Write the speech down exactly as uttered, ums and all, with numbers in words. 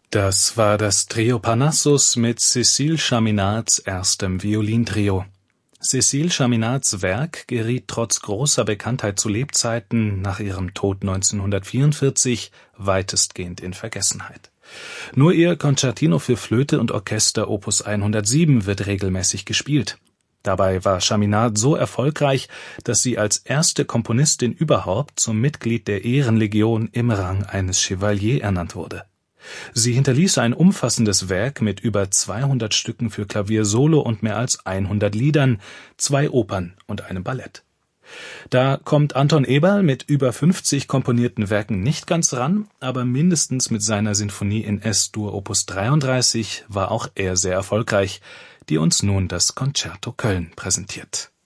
Das war das Trio Parnassus mit Cécile Chaminades erstem Violintrio. Cécile Chaminades Werk geriet trotz großer Bekanntheit zu Lebzeiten nach ihrem Tod neunzehnhundertvierundvierzig weitestgehend in Vergessenheit. Nur ihr Concertino für Flöte und Orchester Opus hundertsieben wird regelmäßig gespielt. Dabei war Chaminade so erfolgreich, dass sie als erste Komponistin überhaupt zum Mitglied der Ehrenlegion im Rang eines Chevalier ernannt wurde. Sie hinterließ ein umfassendes Werk mit über zweihundert Stücken für Klavier solo und mehr als hundert Liedern, zwei Opern und einem Ballett. Da kommt Anton Eberl mit über fünfzig komponierten Werken nicht ganz ran, aber mindestens mit seiner Sinfonie in Es-Dur Opus dreiunddreißig war auch er sehr erfolgreich, die uns nun das Concerto Köln präsentiert.